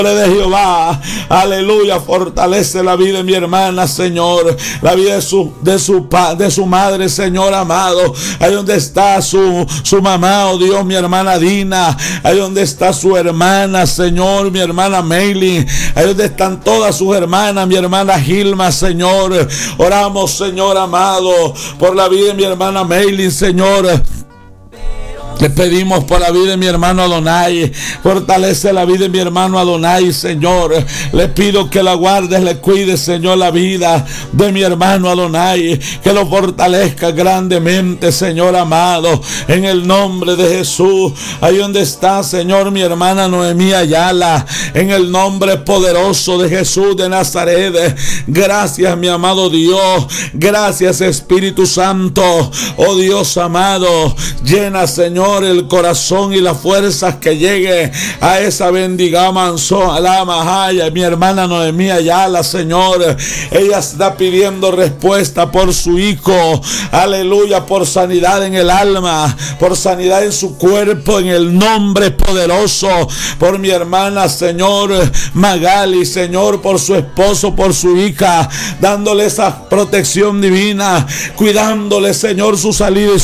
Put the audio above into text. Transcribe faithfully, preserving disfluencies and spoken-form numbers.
de Jehová, aleluya, fortalece la vida de mi hermana, Señor, la vida de su, de su, de su madre, Señor amado, ahí donde está su, su mamá, oh Dios, mi hermana Dina, ahí donde está su hermana, Señor, mi hermana Meilin, ahí donde están todas sus hermanas, mi hermana Gilma, Señor, oramos, Señor amado, por la vida de mi hermana Meilin, Señor. Le pedimos por la vida de mi hermano Adonai. Fortalece la vida de mi hermano Adonai, Señor. Le pido que la guardes, le cuides, Señor, la vida de mi hermano Adonai. Que lo fortalezca grandemente, Señor amado. En el nombre de Jesús. Ahí donde está, Señor, mi hermana Noemí Ayala. En el nombre poderoso de Jesús de Nazaret. Gracias, mi amado Dios. Gracias, Espíritu Santo. Oh Dios amado. Llena, Señor, el corazón y las fuerzas que llegue a esa bendiga manso a la Mahaya, mi hermana Noemí Ayala, Señor. Ella está pidiendo respuesta por su hijo, aleluya, por sanidad en el alma, por sanidad en su cuerpo, en el nombre poderoso, por mi hermana, Señor, Magali, Señor, por su esposo, por su hija, dándole esa protección divina, cuidándole, Señor, su salida y